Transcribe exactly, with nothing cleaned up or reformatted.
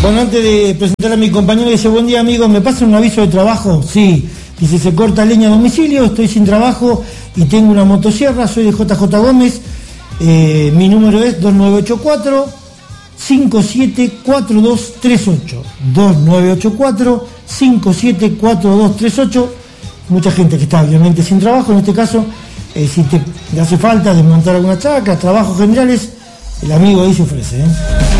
Bueno, antes de presentar a mi compañero, dice, buen día amigos, ¿me pasan un aviso de trabajo? Sí. Dice, se corta leña a domicilio, estoy sin trabajo y tengo una motosierra, soy de J J Gómez, eh, mi número es dos nueve ocho cuatro, cinco siete cuatro dos tres ocho, dos nueve ocho cuatro, cinco siete cuatro dos tres ocho. Mucha gente que está obviamente sin trabajo, en este caso, eh, si te hace falta desmontar alguna chacra, trabajos generales, el amigo ahí se ofrece, ¿eh?